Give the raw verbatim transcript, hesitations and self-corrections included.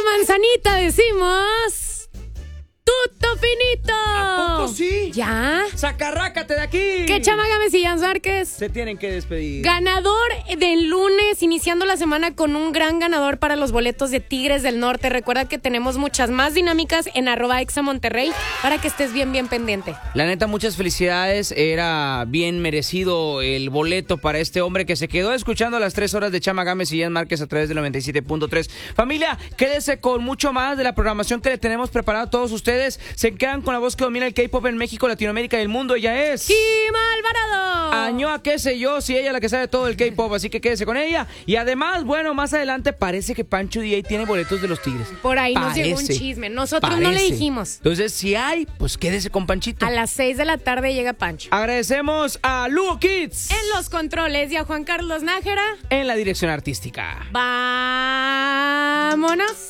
manzanita decimos... ¡Tuto finito! ¿A poco sí? ¿Ya? ¡Sacarrácate de aquí! ¿Qué Chama Gámez y Jans Márquez? Se tienen que despedir. Ganador del lunes, iniciando la semana con un gran ganador para los boletos de Tigres del Norte. Recuerda que tenemos muchas más dinámicas en arroba Exa Monterrey para que estés bien, bien pendiente. La neta, muchas felicidades. Era bien merecido el boleto para este hombre que se quedó escuchando las tres horas de Chama Gámez y Jans Márquez a través del noventa y siete punto tres. Familia, quédese con mucho más de la programación que le tenemos preparada a todos ustedes. Se quedan con la voz que domina el K-pop en México, Latinoamérica y el mundo. Ella es... ¡Kim Alvarado! Añoa, qué sé yo, si ella es la que sabe todo el K-pop, así que quédese con ella. Y además, bueno, más adelante parece que Pancho D J tiene boletos de los Tigres. Por ahí nos Parece, llegó un chisme. Nosotros parece. no le dijimos. Entonces, si hay, pues quédese con Panchito. A las seis de la tarde llega Pancho. Agradecemos a Lugo Kids En los controles y a Juan Carlos Nájera. en la dirección artística. ¡Vámonos!